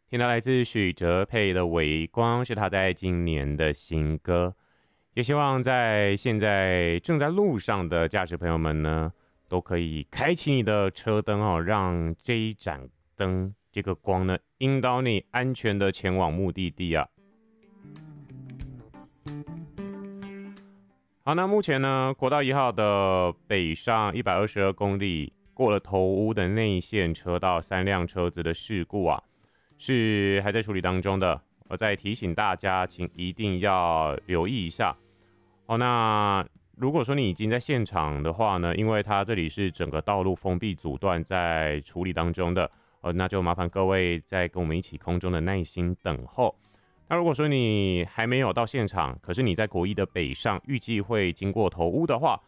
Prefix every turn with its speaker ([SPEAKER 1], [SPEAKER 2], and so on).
[SPEAKER 1] 听到来自许哲佩的《微光》，是他在今年的新歌。也希望在现在正在路上的驾驶朋友们呢，都可以开启你的车灯哦，让这一盏灯、这个光呢，引导你安全的前往目的地啊。好，那目前呢，国道1号的北上122公里，过了头屋的内线车道3辆车子的事故啊，是还在处理当中的。我再提醒大家，请一定要留意一下。好，那如果说你已经在现场的话呢，因为它这里是整个道路封闭阻断在处理当中的，那就麻烦各位再跟我们一起空中的耐心等候。那如果说你还没有到现场，可是你在国一的北上，预计会经过头屋的话，